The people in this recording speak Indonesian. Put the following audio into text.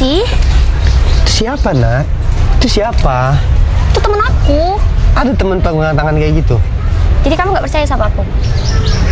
sih? Itu siapa, Nat? Itu siapa? Itu temen aku. Ada teman pegangan tangan kayak gitu? Jadi kamu nggak percaya sama aku?